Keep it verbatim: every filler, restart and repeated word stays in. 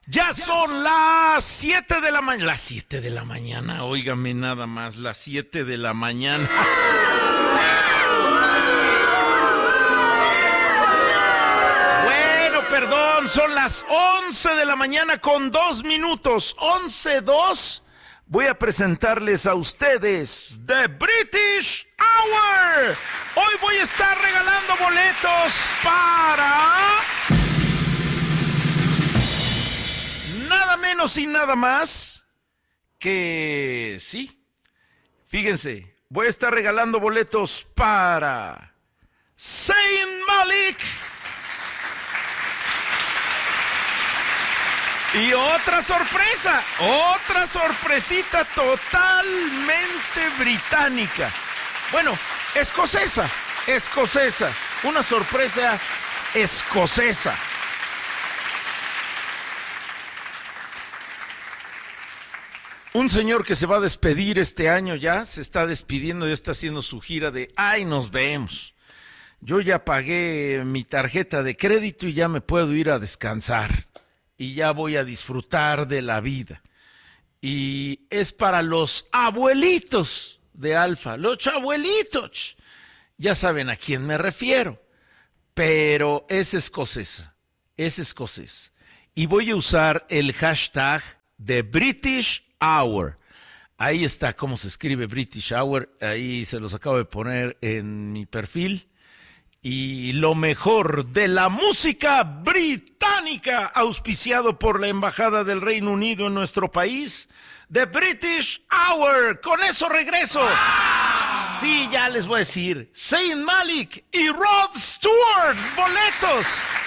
Ya son las siete de la mañana. Las siete de la mañana, óigame nada más, las siete de la mañana. Bueno, perdón, son las once de la mañana con dos minutos. Once dos. Voy a presentarles a ustedes The British Hour. Hoy voy a estar regalando boletos para... nada menos y nada más que... sí, fíjense, voy a estar regalando boletos para Zayn Malik. Y otra sorpresa, otra sorpresita totalmente británica. Bueno, escocesa, escocesa, una sorpresa escocesa. Un señor que se va a despedir este año ya, se está despidiendo, ya está haciendo su gira de ¡ay, nos vemos! Yo ya pagué mi tarjeta de crédito y ya me puedo ir a descansar. Y ya voy a disfrutar de la vida. Y es para los abuelitos de Alfa, los abuelitos. Ya saben a quién me refiero. Pero es escocesa, es escocesa. Y voy a usar el hashtag de British Hour. Ahí está cómo se escribe British Hour. Ahí se los acabo de poner en mi perfil. Y lo mejor de la música británica, auspiciado por la Embajada del Reino Unido en nuestro país, The British Hour. Con eso regreso. ¡Wow! Sí, ya les voy a decir. Zayn Malik y Rod Stewart, boletos